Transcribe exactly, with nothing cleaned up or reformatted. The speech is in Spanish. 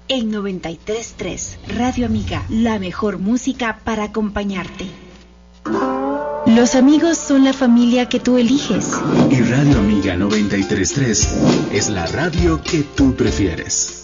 en noventa y tres punto tres. Radio Amiga, la mejor música para acompañarte. Los amigos son la familia que tú eliges. Y Radio Amiga noventa y tres punto tres es la radio que tú prefieres.